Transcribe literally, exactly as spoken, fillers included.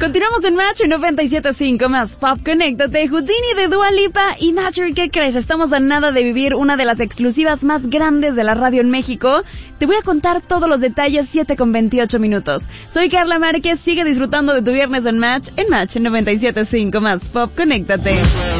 Continuamos en Match noventa y siete punto cinco más Pop. Conéctate, Houdini de Dua Lipa y Matcher. ¿Qué crees? Estamos a nada de vivir una de las exclusivas más grandes de la radio en México. Te voy a contar todos los detalles, siete con veintiocho minutos. Soy Carla Márquez, sigue disfrutando de tu viernes en Match, en Match noventa y siete punto cinco más Pop. Conéctate.